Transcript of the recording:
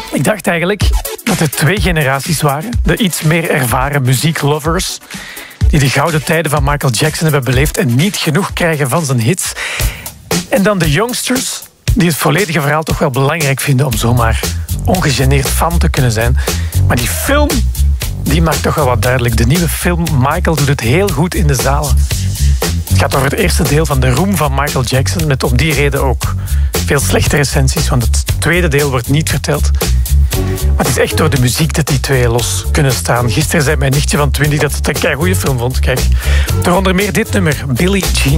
Ik dacht eigenlijk dat er 2 generaties waren. De iets meer ervaren muzieklovers die de gouden tijden van Michael Jackson hebben beleefd en niet genoeg krijgen van zijn hits. En dan de youngsters die het volledige verhaal toch wel belangrijk vinden om zomaar ongegeneerd fan te kunnen zijn. Maar die film, die maakt toch wel wat duidelijk. De nieuwe film Michael doet het heel goed in de zalen. Het gaat over het eerste deel van de roem van Michael Jackson, met om die reden ook veel slechte recensies, want het tweede deel wordt niet verteld. Maar het is echt door de muziek dat die 2 los kunnen staan. Gisteren zei mijn nichtje van 20 dat het een keigoeie film vond. Kijk, door onder meer dit nummer, Billie Jean.